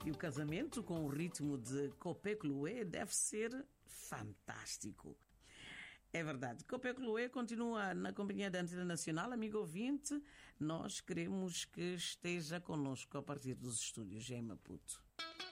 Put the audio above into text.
E o casamento com o ritmo de Copé Chloé deve ser fantástico. É verdade. Copé Chloé continua na companhia da Antena Nacional. Amigo ouvinte, nós queremos que esteja connosco a partir dos estúdios em Maputo.